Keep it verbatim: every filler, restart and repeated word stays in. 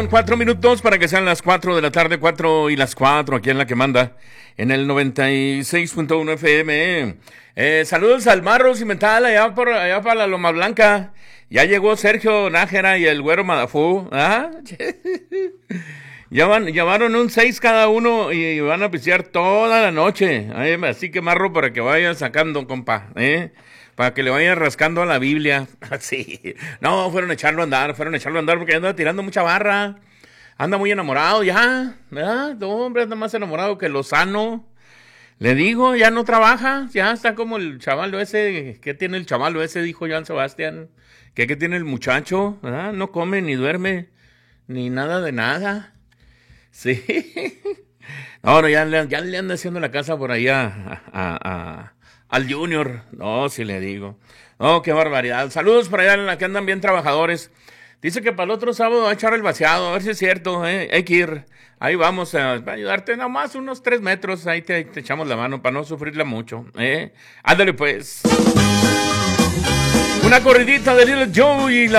Cuatro minutos para que sean las cuatro de la tarde, cuatro y las cuatro, aquí en la que manda, en el noventa y seis punto uno F M. Eh, saludos al Marro Cimental, allá, por, allá para la Loma Blanca. Ya llegó Sergio Nájera y el Güero Madafú. ¿Ah? Ya van, llevaron un seis cada uno y van a pistear toda la noche. Ay, así que Marro, para que vaya sacando, compa, ¿eh? Para que le vaya rascando a la Biblia. Sí. No, fueron a echarlo a andar, fueron a echarlo a andar porque anda tirando mucha barra. Anda muy enamorado ya, ¿verdad? No, hombre, anda más enamorado que Lozano. Le digo, ya no trabaja, ya está como el chavalo ese. ¿Qué tiene el chavalo ese? Dijo Joan Sebastián. ¿Qué, qué tiene el muchacho? ¿Verdad? No come, ni duerme, ni nada de nada. Sí. No, no, ya, ya le anda haciendo la casa por ahí a, a, a, al Junior. No, si le digo. No, qué barbaridad. Saludos para allá en la que andan bien trabajadores. Dice que para el otro sábado va a echar el vaciado, a ver si es cierto, ¿eh? Hay que ir. Ahí vamos a, a ayudarte nomás unos tres metros. Ahí te, te echamos la mano para no sufrirla mucho, ¿eh? Ándale pues. Una corridita de Little Joe y la